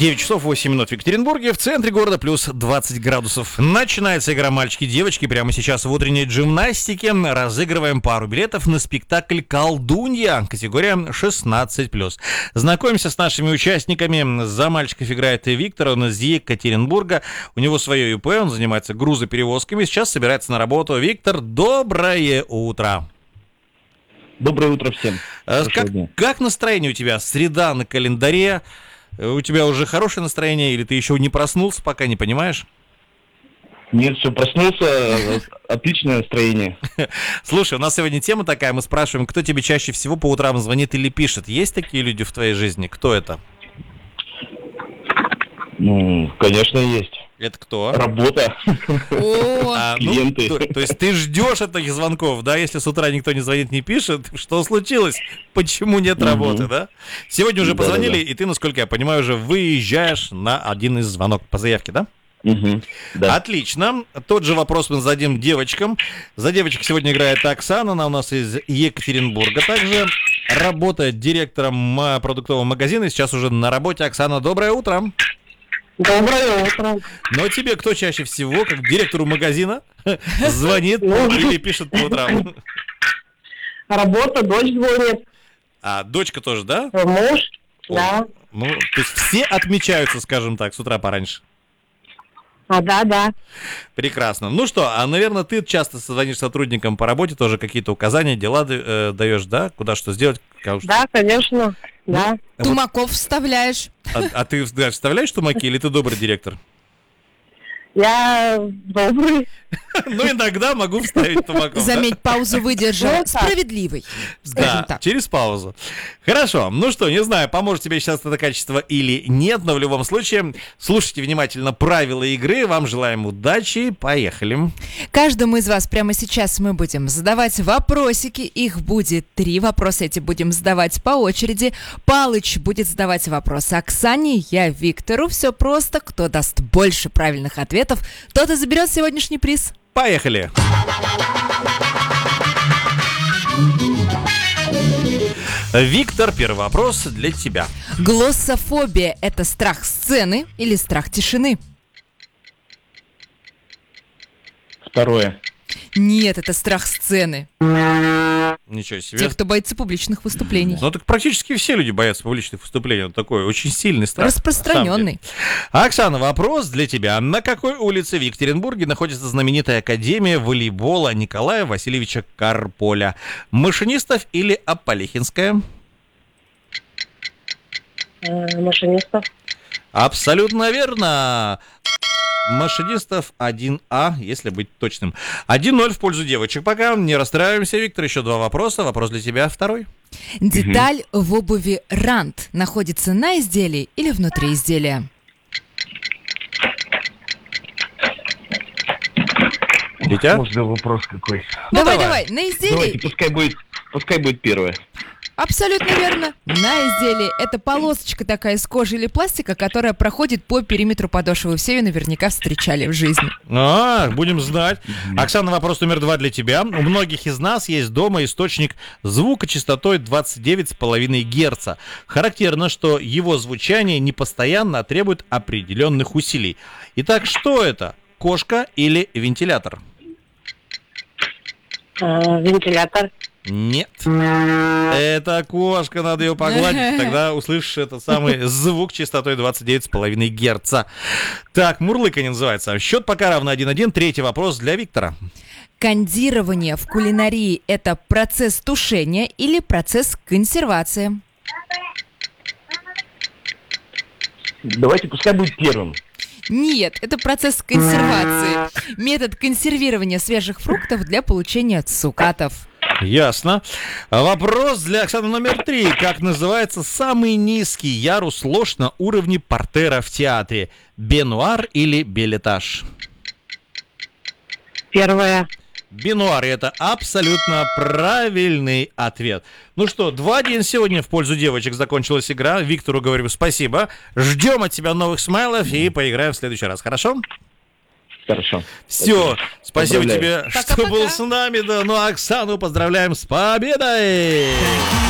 9 часов 8 минут в Екатеринбурге, в центре города плюс 20 градусов. Начинается игра «Мальчики и девочки». Прямо сейчас в утренней гимнастике разыгрываем пару билетов на спектакль «Колдунья», категория 16+. Знакомимся с нашими участниками. За мальчиков играет Виктор, он из Екатеринбурга. У него свое ИП, он занимается грузоперевозками. Сейчас собирается на работу. Виктор, доброе утро. Доброе утро всем. Как настроение у тебя? Среда на календаре. У тебя уже хорошее настроение, или ты еще не проснулся, пока не понимаешь? Нет, все, проснулся, отличное настроение. Слушай, у нас сегодня тема такая, мы спрашиваем, кто тебе чаще всего по утрам звонит или пишет. Есть такие люди в твоей жизни? Кто это? Ну, конечно, есть. Это кто? Работа. Клиенты. То есть ты ждешь от таких звонков, да? Если с утра никто не звонит, не пишет, что случилось? Почему нет работы, да? Сегодня уже позвонили, и ты, насколько я понимаю, уже выезжаешь на один из звонков по заявке, да? Да. Отлично. Тот же вопрос мы зададим девочкам. За девочек сегодня играет Оксана, она у нас из Екатеринбурга. Также работает директором продуктового магазина, сейчас уже на работе. Оксана, доброе утро. Доброе утро. Но тебе кто чаще всего, как директору магазина, звонит или пишет по утрам? Работа, дочь звонит. А, дочка тоже, да? Муж, да. Ну, то есть все отмечаются, скажем так, с утра пораньше. Да. Прекрасно. Ну что, наверное, ты часто звонишь сотрудникам по работе, тоже какие-то указания, дела даешь, да? Куда что сделать? Да, конечно, да. Тумаков вставляешь. А ты вставляешь тумаки или ты добрый директор? Я добрый. Ну, иногда могу вставить тумаков. Заметь, паузу выдержал. Справедливый. Да, через паузу. Хорошо. Ну что, не знаю, поможет тебе сейчас это качество или нет, но в любом случае, слушайте внимательно правила игры. Вам желаем удачи. Поехали. Каждому из вас прямо сейчас мы будем задавать вопросики. Их будет 3 вопроса. Эти будем задавать по очереди. Палыч будет задавать вопросы Оксане, я Виктору. Все просто. Кто даст больше правильных ответов, тот и заберет сегодняшний приз. Поехали! Виктор, первый вопрос для тебя. Глоссофобия – это страх сцены или страх тишины? Второе. Нет, это страх сцены. Ничего себе. Те, кто боится публичных выступлений. Ну, так практически все люди боятся публичных выступлений. Он такой очень сильный страх. Распространенный. Оксана, вопрос для тебя. На какой улице в Екатеринбурге находится знаменитая академия волейбола Николая Васильевича Карполя? Машинистов или Аполихинская? Машинистов. Абсолютно верно. Машинистов 1А, если быть точным. 1-0 в пользу девочек. Пока не расстраиваемся, Виктор. Еще 2 вопроса. Вопрос для тебя второй. Деталь в обуви рант находится на изделии или внутри изделия? Дитя? Можно вопрос какой? Давай, на изделии. Давайте, пускай будет первое. Абсолютно верно. На изделии это полосочка такая из кожи или пластика, которая проходит по периметру подошвы. Вы все ее наверняка встречали в жизни. Будем знать. Оксана, вопрос номер 2 для тебя. У многих из нас есть дома источник звука частотой 29,5 Гц. Характерно, что его звучание непостоянно, а требует определенных усилий. Итак, что это? Кошка или вентилятор? Вентилятор. Нет. Это кошка, надо ее погладить, тогда услышишь этот самый звук частотой 29,5 Гц. Так, мурлыканье называется. Счет пока равно 1-1. Третий вопрос для Виктора. Кондирование в кулинарии – это процесс тушения или процесс консервации? Давайте, пускай будет первым. Нет, это процесс консервации. Метод консервирования свежих фруктов для получения цукатов. Ясно. Вопрос для Оксаны номер 3. Как называется самый низкий ярус лож на уровне портера в театре? Бенуар или белетаж? Первое. Бенуар. Это абсолютно правильный ответ. Ну что, 2-1 сегодня в пользу девочек закончилась игра. Виктору говорим спасибо. Ждем от тебя новых смайлов и поиграем в следующий раз. Хорошо? Хорошо. Все, спасибо тебе, Пока-пока. что был с нами. Да, ну а Оксану поздравляем с победой!